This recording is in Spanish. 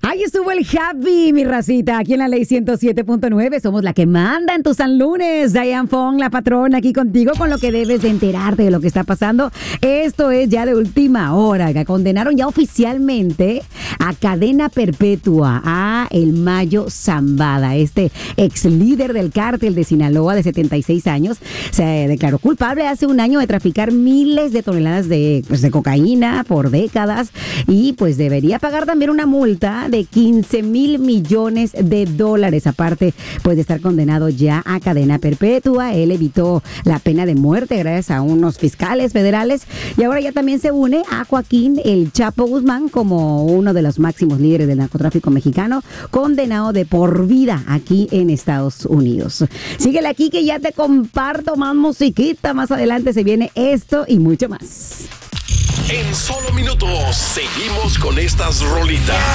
Ahí estuvo el Javi, mi racita, aquí en la Ley 107.9. Somos la que manda en tu San Lunes. Diane Fong, la patrona, aquí contigo con lo que debes de enterarte de lo que está pasando. Esto es ya de última hora, que condenaron ya oficialmente a cadena perpetua a el Mayo Zambada, este ex líder del cártel de Sinaloa de 76 años. Se declaró culpable hace un año de traficar miles de toneladas de cocaína por décadas y pues debería pagar también una multa de 15,000 millones de dólares, aparte pues de estar condenado ya a cadena perpetua. Él evitó la pena de muerte gracias a unos fiscales federales y ahora ya también se une a Joaquín El Chapo Guzmán como uno de los máximos líderes del narcotráfico mexicano, condenado de por vida aquí en Estados Unidos. Síguele aquí que ya te comparto más musiquita, más adelante se viene esto y mucho más. En solo minutos seguimos con estas rolitas.